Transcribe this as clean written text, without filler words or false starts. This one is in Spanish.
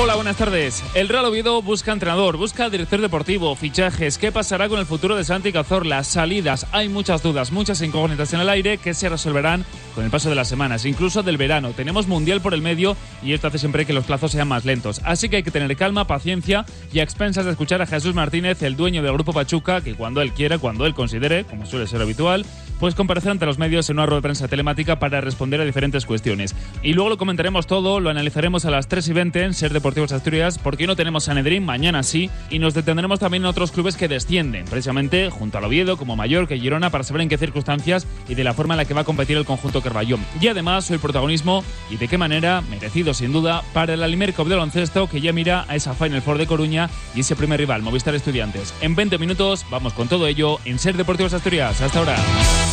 Hola, buenas tardes. El Real Oviedo busca entrenador, busca director deportivo, fichajes. ¿Qué pasará con el futuro de Santi Cazorla? Salidas. Hay muchas dudas, muchas incógnitas en el aire que se resolverán con el paso de las semanas, incluso del verano. Tenemos Mundial por el medio y esto hace siempre que los plazos sean más lentos. Así que hay que tener calma, paciencia y a expensas de escuchar a Jesús Martínez, el dueño del Grupo Pachuca, que cuando él quiera, cuando él considere, como suele ser habitual, pues comparecer ante los medios en una rueda de prensa telemática para responder a diferentes cuestiones. Y luego lo comentaremos todo, lo analizaremos a las 3:20 en Ser Deportivos Asturias, porque hoy no tenemos Sanedrín, mañana sí, y nos detendremos también en otros clubes que descienden, precisamente junto al Oviedo, como Mallorca y Girona, para saber en qué circunstancias y de la forma en la que va a competir el conjunto Carballón. Y además, hoy protagonismo, y de qué manera, merecido sin duda, para el Alimer Club de baloncesto, que ya mira a esa Final Four de Coruña y ese primer rival, Movistar Estudiantes. En 20 minutos vamos con todo ello en Ser Deportivos Asturias. Hasta ahora.